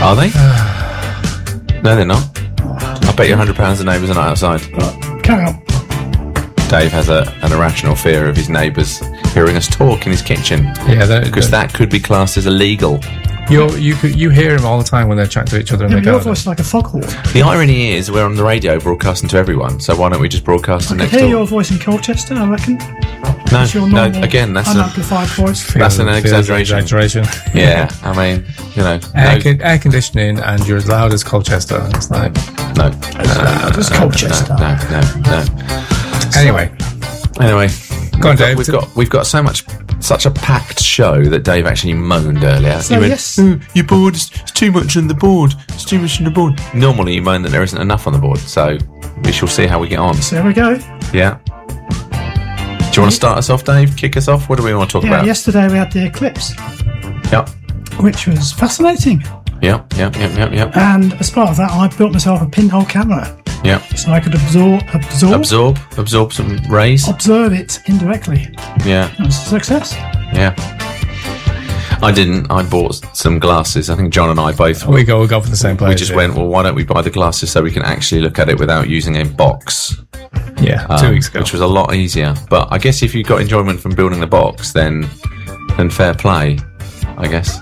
Are they? No, they're not. I bet you £100 the neighbours are not outside. Carry on. Dave has an irrational fear of his neighbours hearing us talk in his kitchen. Yeah, because that could be classed as illegal. You hear them all the time when they're chatting to each other in the Your garden. voice is like a foghorn. The irony is we're on the radio broadcasting to everyone, so why don't we just broadcast to I next can hear door? your voice in Colchester, I reckon. No, It's your no, normal, again, that's unamplified voice. That's an Feels exaggeration. Yeah, I mean, you know. Air conditioning, and you're as loud as Colchester. It's like No. Just Colchester. No. Anyway, go on, Dave. We've got such a packed show that Dave actually moaned earlier. So, he went, yes. "Your board is too much on the board. It's too much on the board." Normally, you moan that there isn't enough on the board, so we shall see how we get on. So there we go. Yeah. Do you want to start us off, Dave? Kick us off? What do we want to talk about? Yesterday we had the eclipse, Yep. which was fascinating. Yep. And as part of that, I built myself a pinhole camera Yep. so I could Absorb some rays. observe it indirectly. Yeah. It was a success. Yeah. I didn't. I bought some glasses. I think John and I both. we go for the same place. We just went, well, why don't we buy the glasses so we can actually look at it without using a box? Yeah, 2 weeks ago. Which was a lot easier. But I guess if you got enjoyment from building the box, then fair play, I guess.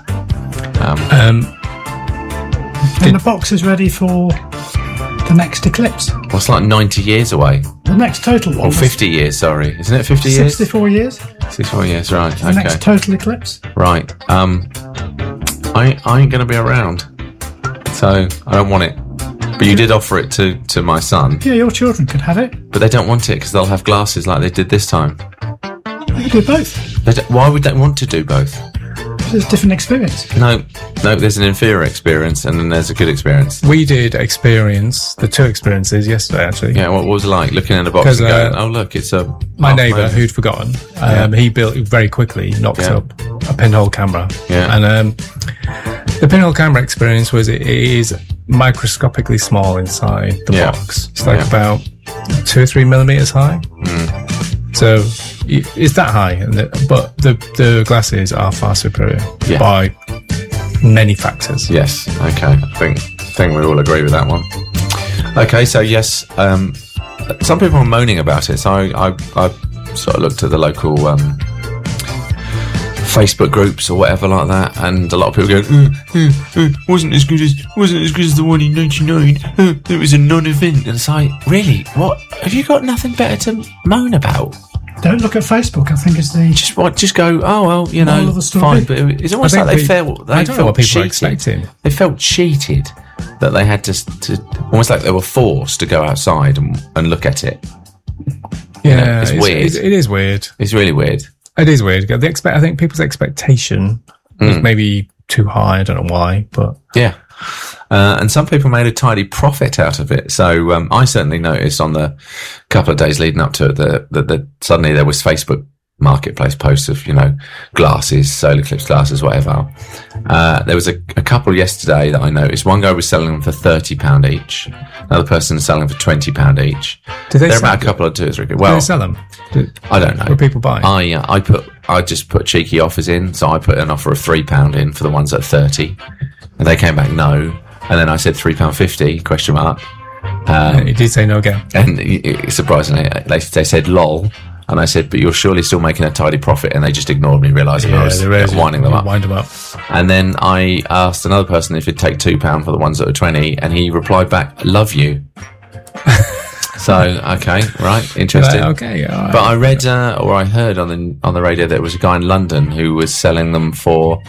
And the box is ready for the next eclipse. Well, it's like 90 years away. The next total one. Or 50 years, sorry. Isn't it 50 years? 64 years. 64 years, right. The next total eclipse. Right. I ain't going to be around. So I don't want it. But you did offer it to my son. Yeah, your children could have it. But they don't want it because they'll have glasses like they did this time. They could do both. Why would they want to do both? It's a different experience. No, there's an inferior experience and then there's a good experience. We did experience the 2 experiences yesterday, actually. Yeah, what was it like looking in the box and going, oh, look, it's a... My neighbour, who'd forgotten, he built very quickly, knocked up a pinhole camera. Yeah. And the pinhole camera experience was it is microscopically small inside the box. It's like about 2 or 3 millimeters high. So it's that high, but the glasses are far superior by many factors. Yes, okay. I think we all agree with that one. Okay, so yes, some people are moaning about it. So I sort of looked at the local Facebook groups or whatever like that, and a lot of people going, wasn't as good as the one in '99. It was a non-event, and it's like, really? What? Have you got nothing better to moan about? Don't look at Facebook. I think it's the just go. Oh well, you know, of the story. fine. But it's almost like they felt. I don't know what people cheated. are expecting. They felt cheated that they had to almost like they were forced to go outside and look at it. Yeah, You know, it's weird. It is weird. It's really weird. It is weird. I think people's expectation was maybe too high. I don't know why, but Yeah. And some people made a tidy profit out of it. So I certainly noticed on the couple of days leading up to it that suddenly there was Facebook marketplace posts of, you know, glasses, solar eclipse glasses, whatever. There was a couple yesterday that I noticed. One guy was selling them for £30 each. Another person selling them for £20 each. They're about a couple of 2 or 3. Well, do they sell them? I don't know. What people buy? I just put cheeky offers in. So I put an offer of £3 in for the ones at 30, and they came back no. And then I said £3.50 question mark. You did say no again. And surprisingly, they said lol. And I said, but you're surely still making a tidy profit. And they just ignored me, realising I was winding them up. Wind them up. And then I asked another person if he'd take £2 for the ones that were 20, and he replied back, love you. So, okay, right, interesting. Okay, all right. But I read or I heard on the radio that there was a guy in London who was selling them for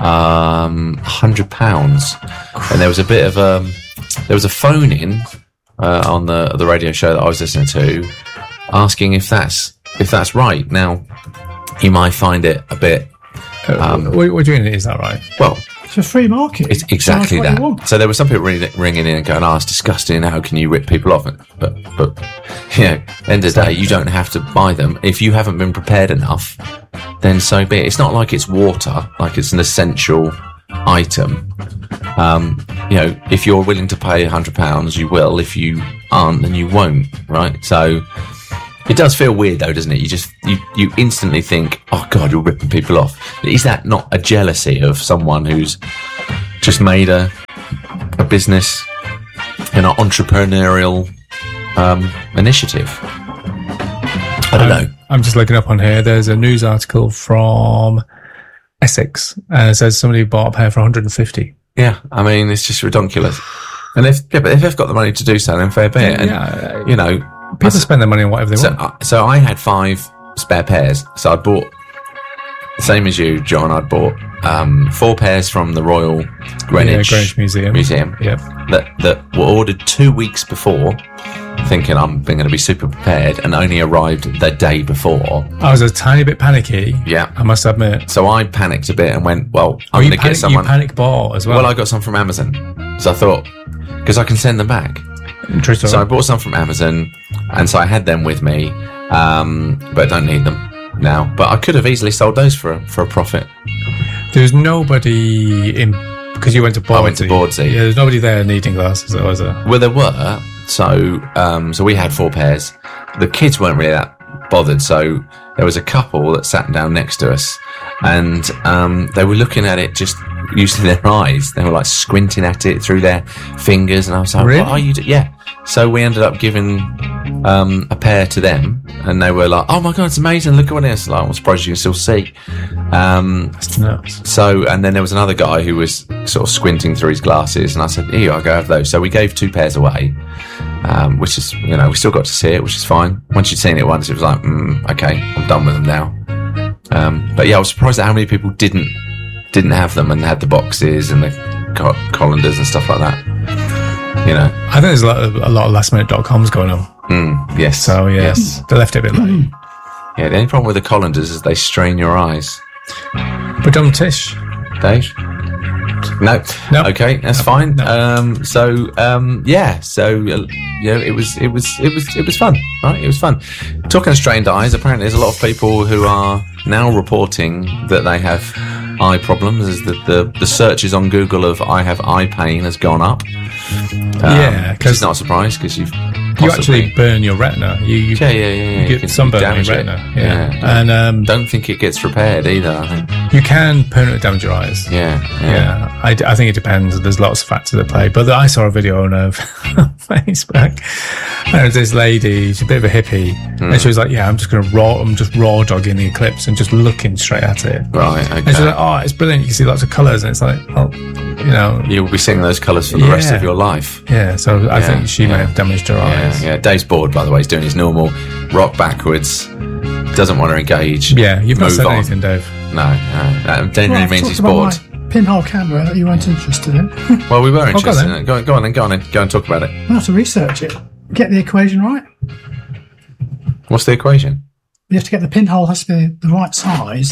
£100, and there was a bit of there was a phone in on the radio show that I was listening to, asking if that's right. Now, you might find it a bit. What do you mean? Is that right? Well, it's a free market. it's exactly that. So there were some people ringing in and going, "Oh, it's disgusting. How can you rip people off?" But you know, at the end of the day, you don't have to buy them. If you haven't been prepared enough, then so be it. It's not like it's water, like it's an essential item. You know, if you're willing to pay £100, you will. If you aren't, then you won't. Right? So it does feel weird, though, doesn't it? You instantly think, "Oh God, you're ripping people off." Is that not a jealousy of someone who's just made a business, an entrepreneurial initiative. I don't know. I'm just looking up on here. There's a news article from Essex, and it says somebody bought a pair for 150. Yeah, I mean, it's just ridiculous. And if they've got the money to do so, then fair play. And, you know, people spend their money on whatever they want. So I had 5 spare pairs. So I bought, same as you, John, I'd bought 4 pairs from the Royal Greenwich Museum. Yep. That were ordered 2 weeks before, thinking I'm going to be super prepared, and only arrived the day before. I was a tiny bit panicky. Yeah, I must admit. So I panicked a bit and went, well, I'm going to get someone. You panic bought as well. Well, I got some from Amazon. So I thought, because I can send them back. Interesting. So I bought some from Amazon, and so I had them with me, but I don't need them now. But I could have easily sold those for a profit. There's nobody in, because you went to Bordsey. I went to Bordsey. Yeah, there's nobody there needing glasses, was there? Well, there were. So we had 4 pairs. The kids weren't really that bothered. So there was a couple that sat down next to us, and they were looking at it just using their eyes. They were like squinting at it through their fingers, and I was like, really? "What are you doing?" Yeah. So we ended up giving a pair to them, and they were like, "Oh my god, it's amazing! Look at what it is!" Like, I'm surprised you can still see. That's nuts. So, and then there was another guy who was sort of squinting through his glasses, and I said, "Here, I'll go have those." So we gave 2 pairs away, which is, you know, we still got to see it, which is fine. Once you'd seen it once, it was like, okay, I'm done with them now. But yeah, I was surprised at how many people didn't have them and had the boxes and the colanders and stuff like that. You know, I think there's a lot of lastminute.coms going on. Yes. So yeah, yes. They left it a bit late. Yeah, the only problem with the colanders is they strain your eyes. But don't tish, Dave. No. Okay, that's fine. No. Yeah. So it was fun, right? It was fun. Talking of strained eyes, apparently there's a lot of people who are now reporting that they have eye problems. As the searches on Google of "I have eye pain" has gone up. Yeah, because it's not a surprise because you actually burn your retina. You get sunburn on your retina. Yeah. And don't think it gets repaired either. I think you can permanently damage your eyes. Yeah. I think it depends. There's lots of factors at play. But I saw a video on Facebook. And there was this lady. She's a bit of a hippie, and she was like, "Yeah, I'm just raw dogging the eclipse and just looking straight at it." Right. Okay. And she's like, "Oh, it's brilliant. You can see lots of colours." And it's like, "Oh, you know, you'll be seeing those colours for the rest of your life." Yeah. So I think she may have damaged her eyes. Yeah. Dave's bored, by the way. He's doing his normal rock backwards. Doesn't want to engage. Yeah. You've not said anything, Dave. No. That generally means he's bored. Pinhole camera that you weren't interested in. Well, we were interested in it. Go on and go and talk about it. We'll have to research it. Get the equation right. What's the equation? You have to get the pinhole has to be the right size.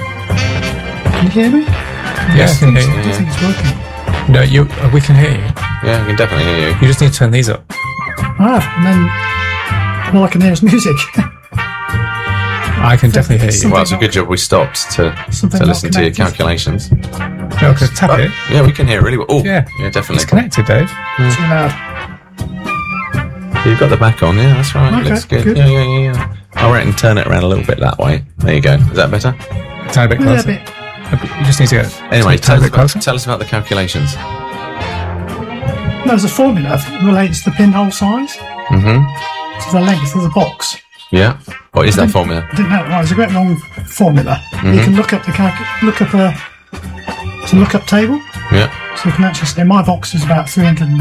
Can you hear me? Yes, I can hear you. I don't think it's working. No, we can hear you. Yeah, I can definitely hear you. You just need to turn these up. I have, and then all I can hear is music. I can definitely hear you. Well, it's a good job we stopped to listen to your calculations. No, because tap it. Yeah, we can hear it really well. Oh, yeah, definitely. It's connected, Dave. Too loud. You've got the back on, yeah, that's right. Okay, looks good. good. Yeah. I reckon turn it around a little bit that way. There you go. Is that better? Tiny bit closer. You just need to get anyway. tell us about the calculations. There's a formula that relates to the pinhole size to the length of the box. Yeah. What is that formula? I didn't know. Right, it's a great long formula. You can look up the lookup table. Yeah. So you can actually say my box is about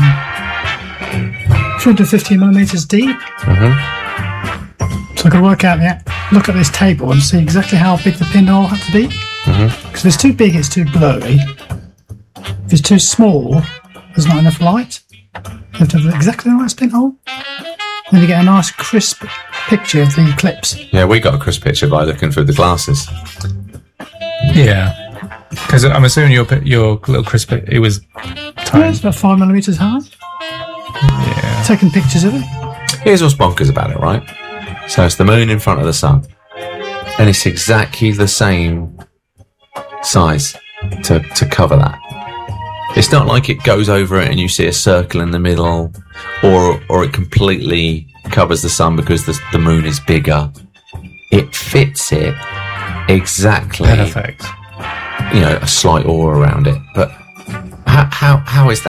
350 millimeters deep. So I can look at this table and see exactly how big the pinhole had to be. Because if it's too big, it's too blurry. If it's too small, there's not enough light. You have to have exactly the right pinhole. Then you get a nice crisp picture of the eclipse. Yeah, we got a crisp picture by looking through the glasses. Yeah. Because I'm assuming your little crisp, it was tiny. Yeah, it's about 5 millimeters high. Yeah. Taking pictures of it. Here's what's bonkers about it, right? So it's the moon in front of the sun. And it's exactly the same size to cover that. It's not like it goes over it and you see a circle in the middle, or it completely covers the sun because the moon is bigger. It fits it exactly. Perfect. You know, a slight aura around it. But how is that?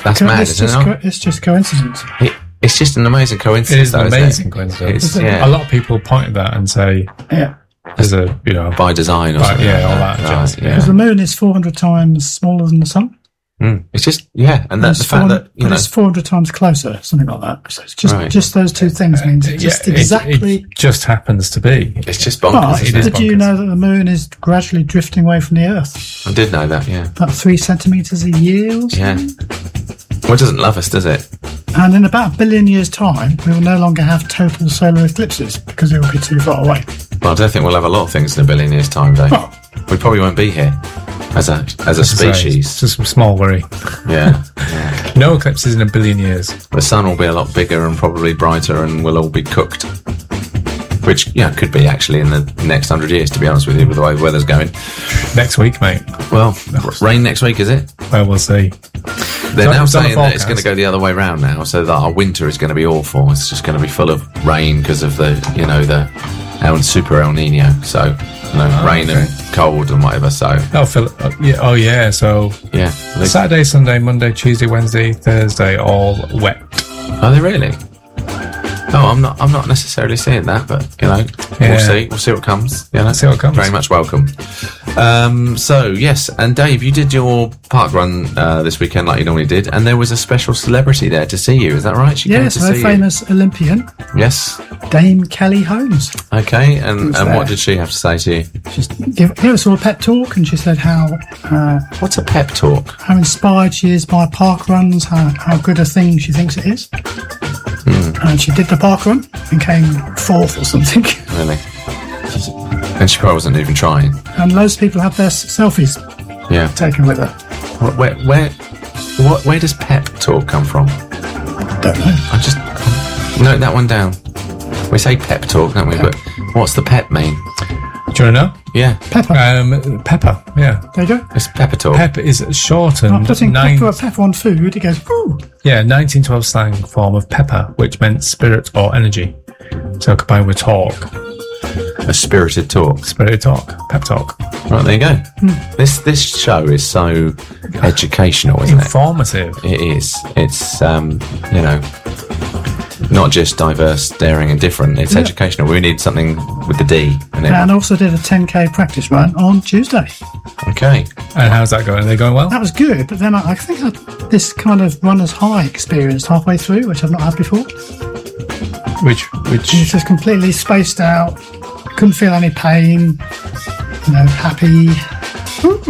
That's mad, isn't it? It's just coincidence. It's just an amazing coincidence. It is an though, amazing coincidence. Yeah. A lot of people point at that and say, Yeah. there's a, by design or something. yeah, like all that jazz, Right, yeah. Because the moon is 400 times smaller than the sun. It's just, and that's the fact that, it's 400 times closer, something like that. So it's Right. just those two things means it just exactly. It just happens to be. it's just But bonkers. isn't did it? you know that the moon is gradually drifting away from the Earth? I did know that, yeah. About 3 centimetres a year or something? Yeah. Well, it doesn't love us, does it? And in about a billion years' time, we will no longer have total solar eclipses because it will be too far away. Well, I don't think we'll have a lot of things in a billion years' time, though. Well, We probably won't be here as a species. It's just a small worry. Yeah. No eclipses in a billion years. The sun will be a lot bigger and probably brighter, and we'll all be cooked. Which, could be actually in the next 100 years, to be honest with you, with the way the weather's going. Next week, mate. Well, rain next week, is it? Well, we'll see. They're now it's on the saying that it's forecast. going to go the other way round now, so that our winter is going to be awful. It's just going to be full of rain because of the Super El Nino. So, rain and cold and whatever. So, Oh, yeah. So yeah. Saturday, Sunday, Monday, Tuesday, Wednesday, Thursday, all wet. Are they really? Oh, I'm not necessarily seeing that, but we'll see. We'll see what comes. See what comes. Very much welcome. So yes, and Dave, you did your park run this weekend like you normally did, and there was a special celebrity there to see you. Is that right? She came yes, to a see famous Olympian, you. Yes. Dame Kelly Holmes. Okay, and there. what did she have to say to you? She gave us all a pep talk, and she said how What's a pep talk? inspired she is by park runs, how good a thing she thinks it is. And she did the park run and came 4th or something. Really? And she probably wasn't even trying. And loads of people had their selfies Yeah. taken with her. Where does pep talk come from? Don't know. I just note that one down. We say pep talk, don't we? But what's the pep mean? Do you want to know? Yeah, Pepper. Pepper, yeah. There you go. it's pepper talk. Pep is shortened. After putting pepper on food, it goes, ooh. Yeah, 1912 slang form of pepper, which meant spirit or energy. So combined with talk, A spirited talk. spirited talk, pep talk, Right, there you go. This show is so educational, isn't it? informative. It is. It's not just diverse, daring, and different. It's educational. We need something with the D in it. And also did a 10k practice run on Tuesday. Okay. And how's that going? Are they going well? That was good, but then I think I had this kind of runner's high experience halfway through, which I've not had before. Which? It's just completely spaced out, couldn't feel any pain, happy. Ooh.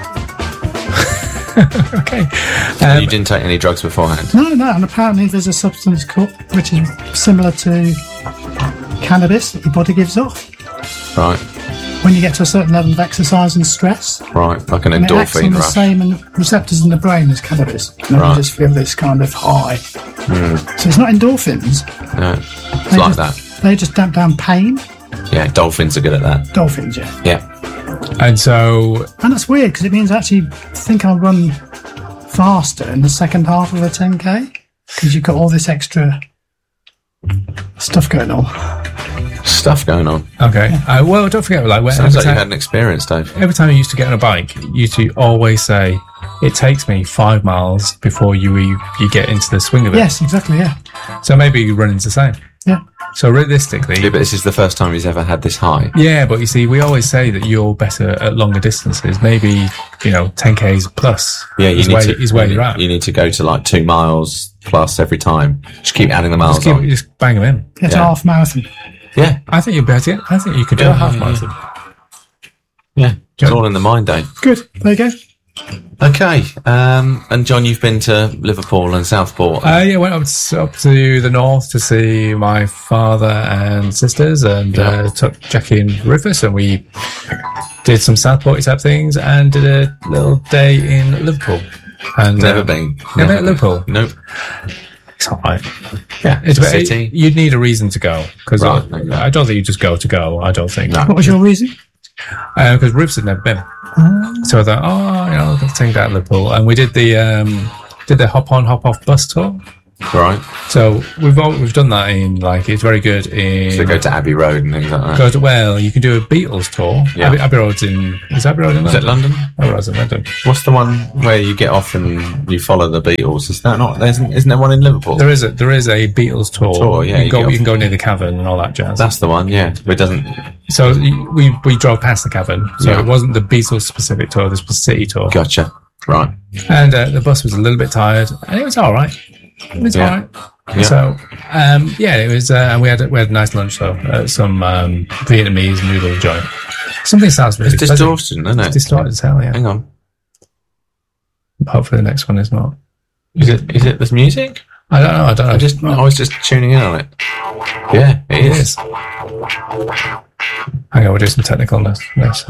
Okay. You didn't take any drugs beforehand? No, and apparently there's a substance called, which is similar to cannabis that your body gives off Right. when you get to a certain level of exercise and stress. Right. Like an And it acts on endorphin the rush. same receptors in the brain as cannabis. And Right. you just feel this kind of high. So it's not endorphins. No. It's like that. They just damp down pain. Yeah, dolphins are good at that. Dolphins, yeah. Yeah. And so, And that's weird because it means I actually think I'll run faster in the second half of a 10k because you've got all this extra stuff going on. Stuff going on. okay. Well, don't forget, Sounds every like you time, had an experience, Dave. every time I used to get on a bike, you used to always say, it takes me 5 miles before you get into the swing of it. Yes, exactly, yeah. So maybe running's the same. Yeah. So realistically, Yeah, but this is the first time he's ever had this high. yeah, but you see, we always say that you're better at longer distances. Maybe 10k's plus. Yeah, is where you're at. You need to go to like 2 miles plus every time. Just keep adding the miles on. Just bang them in. It's a Yeah. half marathon. Yeah, I think you're better. I think you could do a half marathon. yeah. It's all in the mind, Dave. Good, there you go. Okay, and John, you've been to Liverpool and Southport. Yeah, I went up to the north to see my father and sisters, and took Jackie and Rufus, and we did some Southport type things, and did a little day in Liverpool. And Never been. Never been to Liverpool. Nope. It's alright. Yeah, It's a about, city. you'd need a reason to go because Right, okay. I don't think you just go to go. I don't think No. What was your reason? because Rufus had never been. So I thought, let's take that to Liverpool, and we did the hop on hop off bus tour. Right. So we've done that in, like, it's very good in. So go to Abbey Road and things like that. Well, you can do a Beatles tour. Yeah. Abbey Road's in. Is Abbey Road in Is London? it London? Abbey Road's in London. What's the one where you get off and you follow the Beatles? Is that not? Isn't there one in Liverpool? There is a Beatles tour. Yeah, you can go near the cavern and all that jazz. That's the one. Yeah, but it doesn't. So we drove past the cavern. So Yeah. it wasn't the Beatles specific tour. This was City tour. Gotcha. Right. And the bus was a little bit tired, and it was all right. It was Yeah. all right. Yeah. So it was. And we had a nice lunch though. Some Vietnamese noodle joint. Something sounds really It's distortion, isn't It's it? distorted as hell. Yeah. Hang on. Hopefully the next one is not. Is it this music? I don't know. I was just tuning in on it. Yeah, it It is. is. Hang on, we'll do some technicalness.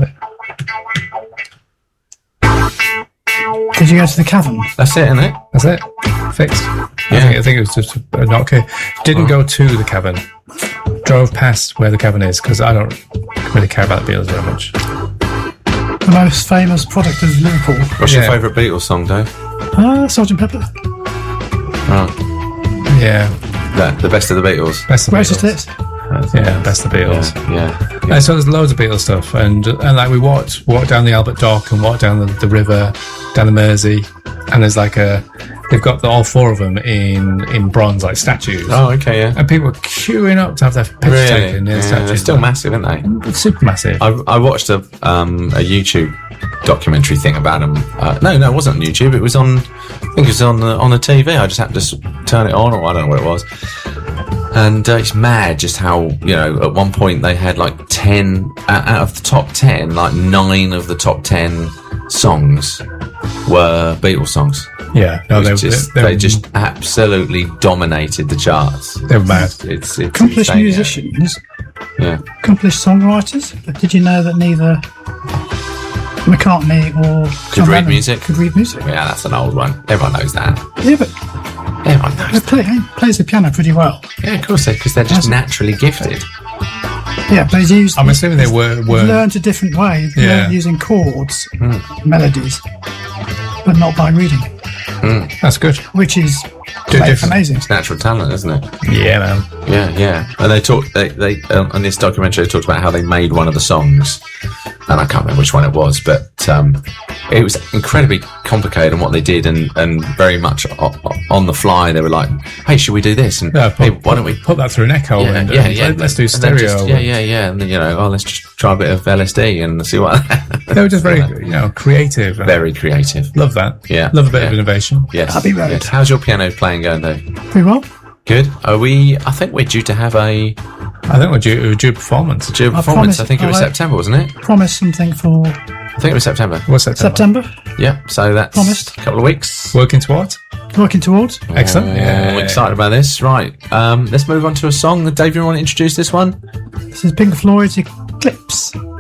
Did you go to the cavern? That's it, isn't it? That's it. Fixed. Yeah. I think it was just not okay. Didn't go to the cavern. Drove past where the cavern is because I don't really care about the Beatles very much. The most famous product of Liverpool. What's your Yeah. favourite Beatles song, Dave? Sgt. Pepper. Right. Yeah. The best of the Beatles. Best of the Greatest Beatles. hits. Yeah, best of the Beatles. Yeah. And so there's loads of Beatles stuff, and like we walked down the Albert Dock and walked down the river, down the Mersey, and there's like they've got all four of them in bronze, like statues. Oh, okay, yeah. And people were queuing up to have their pictures taken near the Yeah, statues. they're still massive, aren't they? It's super massive. I watched a YouTube documentary thing about them. No, it wasn't on YouTube. It was on. I think it was on the TV. I just happened to turn it on, or I don't know what it was. And it's mad just how, at one point they had like 10 out of the top 10, like 9 of the top 10 songs were Beatles songs. Yeah, no, They just absolutely dominated the charts. they were mad. It's Accomplished insane, musicians, Yeah. accomplished songwriters. But did you know that neither McCartney or John read Lennon music? could read music? Yeah, that's an old one. Everyone knows that. Yeah, but Everyone knows he that. plays the piano pretty well. Yeah, of course, because they're just naturally gifted. Yeah, but he's used. I'm assuming they were learned a different way. He Yeah. learned using chords, Hmm. melodies, but not by reading, That's good. which is different. amazing. It's natural talent, isn't it? Yeah, man. Yeah. And they talked. They on this documentary they talked about how they made one of the songs, and I can't remember which one it was, but it was incredibly complicated in what they did, and very much on the fly. They were like, "Hey, should we do this?" And hey, why don't we? put that through an echo? Yeah, and, yeah. Let's do And then stereo. just- yeah. And then let's just try a bit of LSD and see what. They were just very, creative. And Very creative. love that. Yeah, Love a bit of yeah. innovation. Yes. Abbey Road. Yes. How's your piano playing going, though? Pretty well. Good. Are we? I think we're due to have a I think we're due performance. due performance. promise- I think it was I- September, wasn't it? Promise something for I think it was September. What's that? September. Yeah. So that's Promised. a couple of weeks. Working towards? Working towards. Excellent. Yeah, excited about this. Right. Let's move on to a song. Dave, you want to introduce this one? This is Pink Floyd's Eclipse.